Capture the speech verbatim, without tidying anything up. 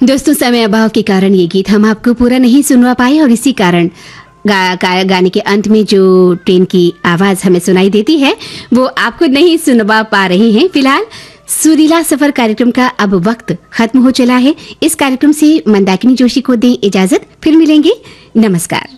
दोस्तों, समय अभाव के कारण ये गीत हम आपको पूरा नहीं सुनवा पाए और इसी कारण गा, गा, गाने के अंत में जो ट्रेन की आवाज हमें सुनाई देती है वो आपको नहीं सुनवा पा रहे हैं। फिलहाल सुरीला सफर कार्यक्रम का अब वक्त खत्म हो चला है। इस कार्यक्रम से मंदाकिनी जोशी को दें इजाजत, फिर मिलेंगे। नमस्कार।